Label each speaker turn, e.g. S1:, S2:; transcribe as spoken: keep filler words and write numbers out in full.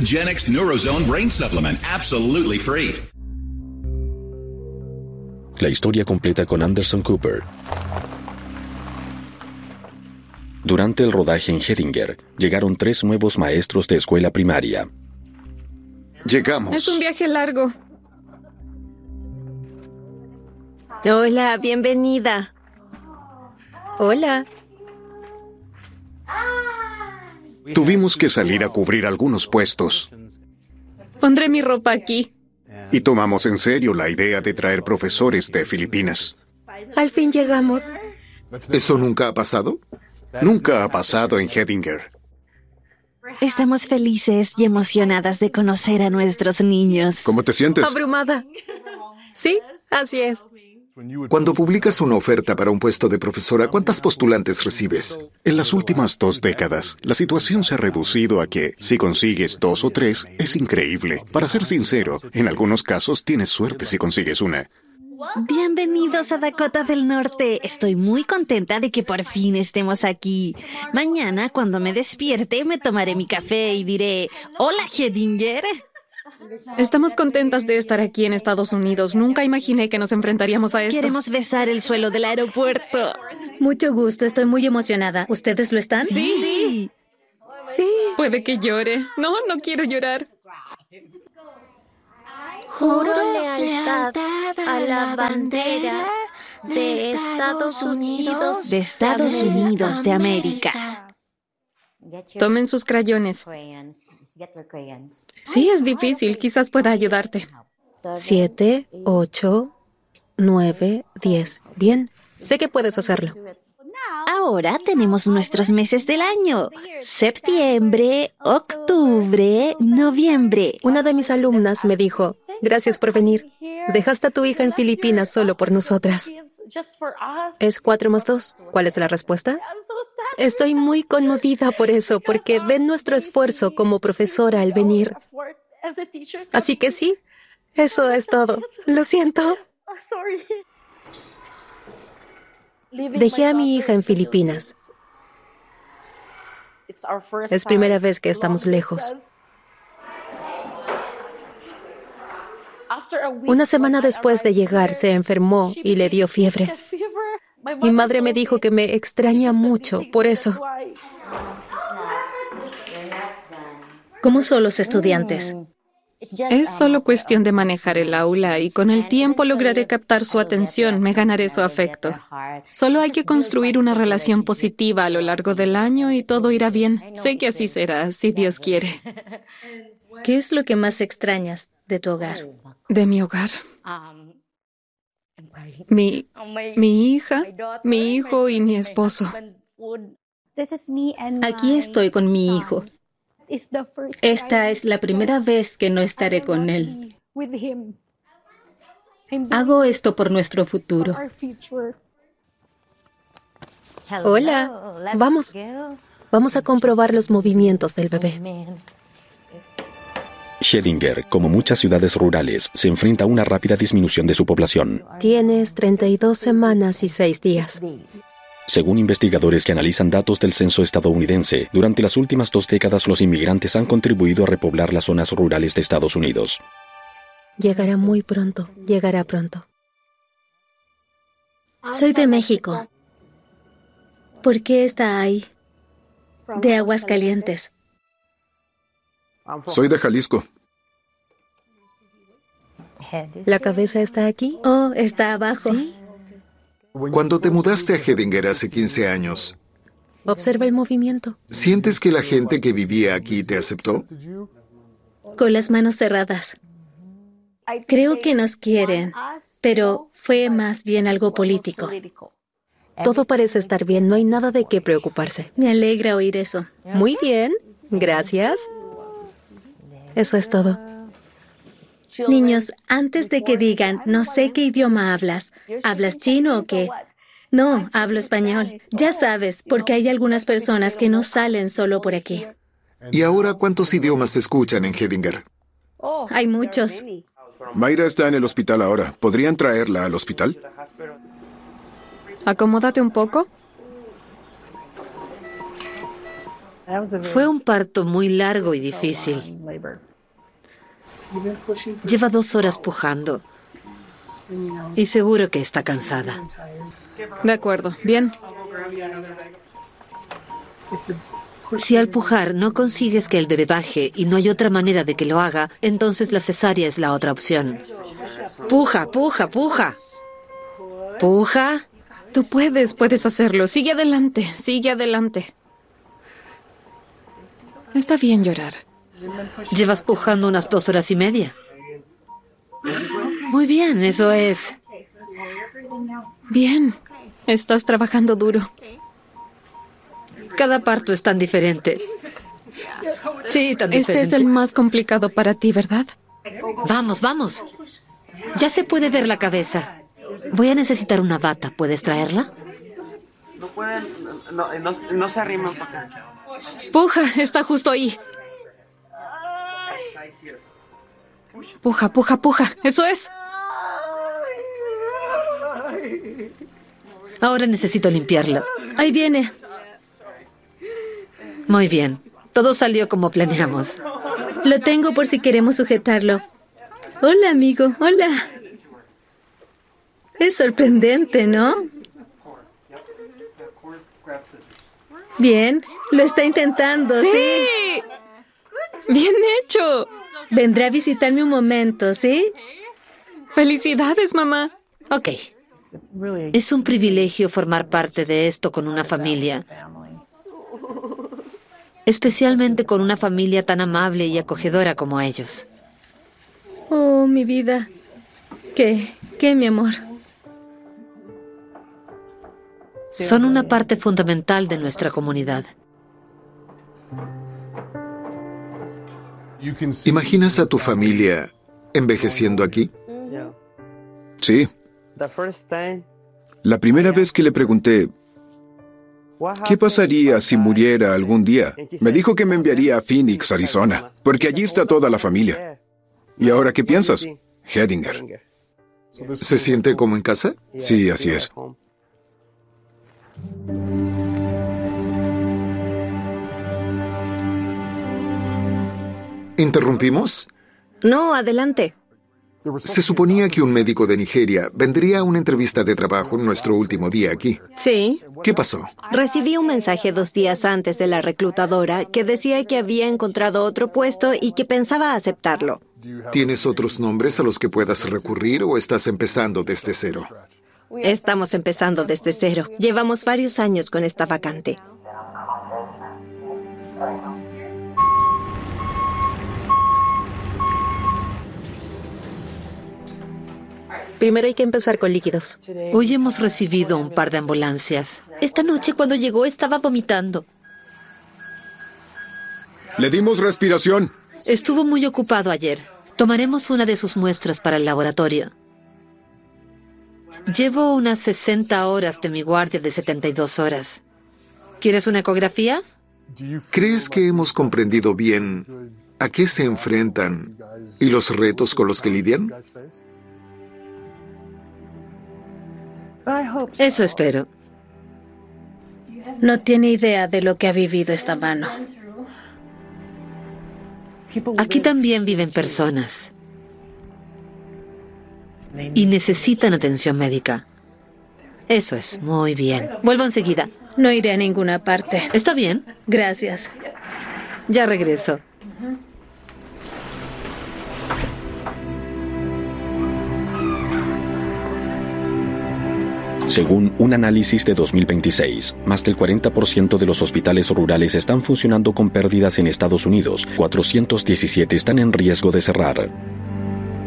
S1: Gen-X Neurozone Brain Supplement, absolutely free.
S2: La historia completa con Anderson Cooper. Durante el rodaje en Hettinger, llegaron tres nuevos maestros de escuela primaria.
S3: Llegamos.
S4: Es un viaje largo.
S5: Hola, bienvenida.
S6: Hola.
S3: Tuvimos que salir a cubrir algunos puestos.
S4: Pondré mi ropa aquí.
S3: Y tomamos en serio la idea de traer profesores de Filipinas.
S6: Al fin llegamos.
S3: ¿Eso nunca ha pasado? Nunca ha pasado en Hettinger.
S5: Estamos felices y emocionadas de conocer a nuestros niños.
S3: ¿Cómo te sientes?
S6: Abrumada. Sí, así es.
S3: Cuando publicas una oferta para un puesto de profesora, ¿cuántas postulantes recibes? En las últimas dos décadas, la situación se ha reducido a que, si consigues dos o tres, es increíble. Para ser sincero, en algunos casos tienes suerte si consigues una.
S5: Bienvenidos a Dakota del Norte. Estoy muy contenta de que por fin estemos aquí. Mañana, cuando me despierte, me tomaré mi café y diré, «Hola, Hettinger».
S4: Estamos contentas de estar aquí en Estados Unidos. Nunca imaginé que nos enfrentaríamos a esto.
S5: Queremos besar el suelo del aeropuerto.
S6: Mucho gusto, estoy muy emocionada. ¿Ustedes lo están?
S5: Sí.
S6: Sí. Sí.
S4: Puede que llore. No, no quiero llorar.
S7: Juro lealtad a la bandera de Estados Unidos
S5: De Estados Unidos de América.
S4: Tomen sus crayones. Sí, es difícil. Quizás pueda ayudarte.
S6: Siete, ocho, nueve, diez. Bien, sé que puedes hacerlo.
S5: Ahora tenemos nuestros meses del año. Septiembre, octubre, noviembre.
S6: Una de mis alumnas me dijo, gracias por venir. Dejaste a tu hija en Filipinas solo por nosotras. ¿Es cuatro más dos? ¿Cuál es la respuesta? Estoy muy conmovida por eso, porque ven nuestro esfuerzo como profesora al venir. Así que sí, eso es todo. Lo siento. Dejé a mi hija en Filipinas. Es primera vez que estamos lejos. Una semana después de llegar, se enfermó y le dio fiebre. Mi madre me dijo que me extraña mucho, por eso. ¿Cómo son los estudiantes?
S4: Es solo cuestión de manejar el aula y con el tiempo lograré captar su atención, me ganaré su afecto. Solo hay que construir una relación positiva a lo largo del año y todo irá bien. Sé que así será, si Dios quiere.
S6: ¿Qué es lo que más extrañas de tu hogar?
S4: De mi hogar. Mi, mi hija, mi hijo y mi esposo.
S8: Aquí estoy con mi hijo. Esta es la primera vez que no estaré con él. Hago esto por nuestro futuro.
S6: Hola, vamos. Vamos a comprobar los movimientos del bebé.
S2: Hettinger, como muchas ciudades rurales, se enfrenta a una rápida disminución de su población.
S6: Tienes treinta y dos semanas y seis días.
S2: Según investigadores que analizan datos del censo estadounidense, durante las últimas dos décadas los inmigrantes han contribuido a repoblar las zonas rurales de Estados Unidos.
S6: Llegará muy pronto, llegará pronto.
S8: Soy de México. ¿Por qué está ahí? De Aguascalientes.
S3: Soy de Jalisco.
S6: ¿La cabeza está aquí?
S8: Oh, está abajo.
S6: ¿Sí?
S3: Cuando te mudaste a Hettinger hace quince años,
S6: Observa el movimiento.
S3: ¿sientes que la gente que vivía aquí te aceptó?
S8: Con las manos cerradas. Creo que nos quieren, pero fue más bien algo político.
S6: Todo parece estar bien, no hay nada de qué preocuparse.
S8: Me alegra oír eso.
S6: Muy bien, gracias. Eso es todo.
S8: Niños, antes de que digan, no sé qué idioma hablas, ¿hablas chino o qué? No, hablo español. Ya sabes, porque hay algunas personas que no salen solo por aquí.
S3: ¿Y ahora cuántos idiomas se escuchan en Hettinger?
S8: Hay muchos.
S3: Mayra está en el hospital ahora. ¿Podrían traerla al hospital?
S4: Acomódate un poco.
S9: Fue un parto muy largo y difícil. Lleva dos horas pujando. Y seguro que está cansada.
S4: De acuerdo, bien.
S9: Si al pujar no consigues que el bebé baje y no hay otra manera de que lo haga, entonces la cesárea es la otra opción. Puja, puja, puja. Puja.
S4: Tú puedes, puedes hacerlo. Sigue adelante, sigue adelante. Está bien llorar.
S9: Llevas pujando unas dos horas y media. Muy bien, eso es.
S4: Bien, estás trabajando duro.
S9: Cada parto es tan diferente. Sí, tan diferente.
S4: Este es el más complicado para ti, ¿verdad?
S9: Vamos, vamos. Ya se puede ver la cabeza. Voy a necesitar una bata. ¿Puedes traerla?
S10: No pueden, no, no, no se arriman para acá.
S4: Puja, está justo ahí. Puja, puja, puja. Eso es.
S9: Ahora necesito limpiarla.
S8: Ahí viene.
S9: Muy bien. Todo salió como planeamos.
S8: Lo tengo por si queremos sujetarlo. Hola, amigo. Hola. Es sorprendente, ¿no? Bien. Lo está intentando, ¿sí?
S4: ¡Sí! ¡Bien hecho!
S8: Vendrá a visitarme un momento, ¿sí?
S4: ¡Felicidades, mamá!
S9: Ok. Es un privilegio formar parte de esto con una familia. Especialmente con una familia tan amable y acogedora como ellos.
S8: Oh, mi vida. ¿Qué? ¿Qué, mi amor?
S9: Son una parte fundamental de nuestra comunidad.
S3: ¿Imaginas a tu familia envejeciendo aquí?
S11: Sí. La primera vez que le pregunté, ¿qué pasaría si muriera algún día? Me dijo que me enviaría a Phoenix, Arizona, porque allí está toda la familia. ¿Y ahora qué piensas? Hedinger.
S3: ¿Se siente como en casa?
S11: Sí, así es.
S3: ¿Interrumpimos?
S6: No, adelante.
S3: Se suponía que un médico de Nigeria vendría a una entrevista de trabajo en nuestro último día aquí.
S6: Sí.
S3: ¿Qué pasó?
S6: Recibí un mensaje dos días antes de la reclutadora que decía que había encontrado otro puesto y que pensaba aceptarlo.
S3: ¿Tienes otros nombres a los que puedas recurrir o estás empezando desde cero?
S6: Estamos empezando desde cero. Llevamos varios años con esta vacante. Primero hay que empezar con líquidos.
S9: Hoy hemos recibido un par de ambulancias. Esta noche cuando llegó estaba vomitando.
S11: Le dimos respiración.
S9: Estuvo muy ocupado ayer. Tomaremos una de sus muestras para el laboratorio. Llevo unas sesenta horas de mi guardia de setenta y dos horas. ¿Quieres una ecografía?
S3: ¿Crees que hemos comprendido bien a qué se enfrentan y los retos con los que lidian?
S9: Eso espero.
S8: No tiene idea de lo que ha vivido esta mano.
S9: Aquí también viven personas. Y necesitan atención médica. Eso es, muy bien. Vuelvo enseguida.
S8: No iré a ninguna parte.
S9: ¿Está bien?
S8: Gracias.
S9: Ya regreso.
S2: Según un análisis de dos mil veintiséis, más del cuarenta por ciento de los hospitales rurales están funcionando con pérdidas en Estados Unidos. cuatrocientos diecisiete están en riesgo de cerrar.